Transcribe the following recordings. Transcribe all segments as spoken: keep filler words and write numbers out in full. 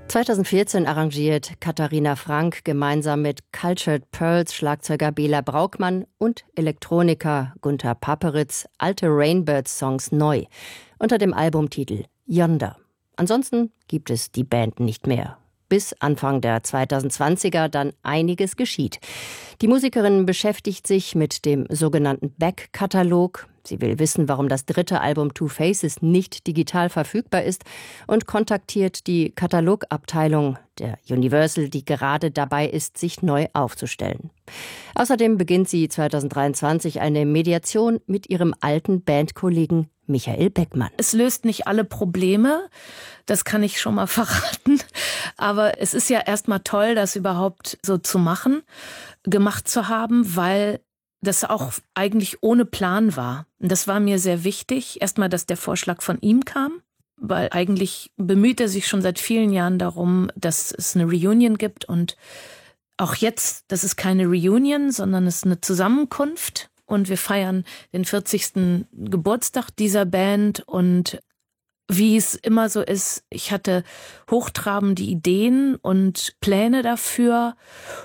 zweitausendvierzehn arrangiert Katharina Frank gemeinsam mit Cultured Pearls Schlagzeuger Bela Braukmann und Elektroniker Gunter Paperitz alte Rainbirds-Songs neu unter dem Albumtitel Yonder. Ansonsten gibt es die Band nicht mehr. Bis Anfang der zweitausendzwanziger dann einiges geschieht. Die Musikerin beschäftigt sich mit dem sogenannten Back-Katalog. Sie will wissen, warum das dritte Album Two Faces nicht digital verfügbar ist und kontaktiert die Katalogabteilung der Universal, die gerade dabei ist, sich neu aufzustellen. Außerdem beginnt sie zweitausenddreiundzwanzig eine Mediation mit ihrem alten Bandkollegen Michael Beckmann. Es löst nicht alle Probleme, das kann ich schon mal verraten. Aber es ist ja erstmal toll, das überhaupt so zu machen, gemacht zu haben, weil das auch eigentlich ohne Plan war. Und das war mir sehr wichtig. Erstmal, dass der Vorschlag von ihm kam, weil eigentlich bemüht er sich schon seit vielen Jahren darum, dass es eine Reunion gibt. Und auch jetzt, das ist keine Reunion, sondern es ist eine Zusammenkunft. Und wir feiern den vierzigsten Geburtstag dieser Band. Und wie es immer so ist, ich hatte hochtrabende Ideen und Pläne dafür.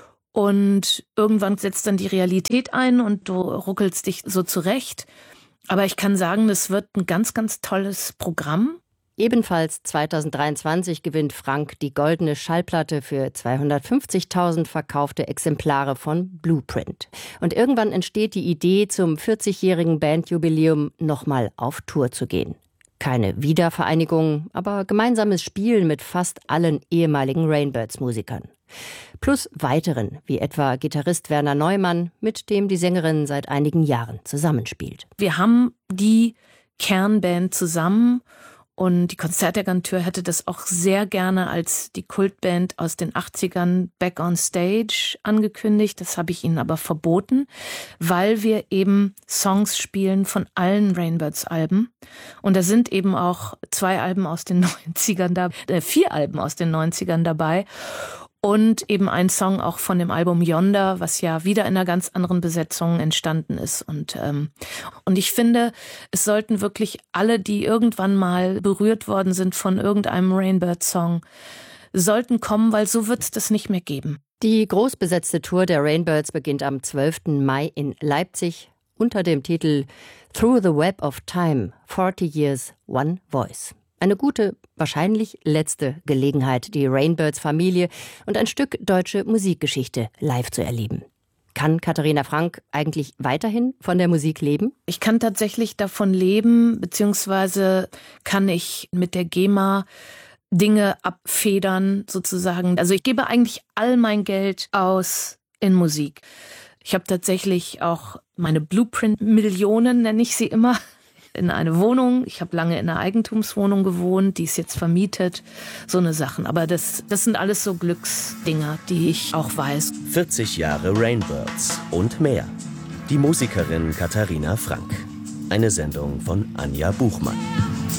Und irgendwann setzt dann die Realität ein und du ruckelst dich so zurecht. Aber ich kann sagen, das wird ein ganz, ganz tolles Programm. Ebenfalls zweitausenddreiundzwanzig gewinnt Frank die goldene Schallplatte für zweihundertfünfzigtausend verkaufte Exemplare von Blueprint. Und irgendwann entsteht die Idee, zum vierzigjährigen Bandjubiläum nochmal auf Tour zu gehen. Keine Wiedervereinigung, aber gemeinsames Spielen mit fast allen ehemaligen Rainbirds-Musikern. Plus weiteren, wie etwa Gitarrist Werner Neumann, mit dem die Sängerin seit einigen Jahren zusammenspielt. Wir haben die Kernband zusammen und die Konzertagentur hätte das auch sehr gerne als die Kultband aus den achtzigern Back on Stage angekündigt. Das habe ich ihnen aber verboten, weil wir eben Songs spielen von allen Rainbirds-Alben. Und da sind eben auch zwei Alben aus den neunzigern da, äh, vier Alben aus den neunzigern dabei. Und eben ein Song auch von dem Album Yonder, was ja wieder in einer ganz anderen Besetzung entstanden ist. Und, ähm, und ich finde, es sollten wirklich alle, die irgendwann mal berührt worden sind von irgendeinem Rainbird-Song, sollten kommen, weil so wird es das nicht mehr geben. Die großbesetzte Tour der Rainbirds beginnt am zwölften Mai in Leipzig unter dem Titel Through the Web of Time, forty Years, One Voice. Eine gute, wahrscheinlich letzte Gelegenheit, die Rainbirds-Familie und ein Stück deutsche Musikgeschichte live zu erleben. Kann Katharina Frank eigentlich weiterhin von der Musik leben? Ich kann tatsächlich davon leben, beziehungsweise kann ich mit der GEMA Dinge abfedern, sozusagen. Also ich gebe eigentlich all mein Geld aus in Musik. Ich habe tatsächlich auch meine Blueprint-Millionen, nenne ich sie immer, in eine Wohnung. Ich habe lange in einer Eigentumswohnung gewohnt, die ist jetzt vermietet. So eine Sachen. Aber das, das sind alles so Glücksdinger, die ich auch weiß. vierzig Jahre Rainbirds und mehr. Die Musikerin Katharina Frank. Eine Sendung von Anja Buchmann.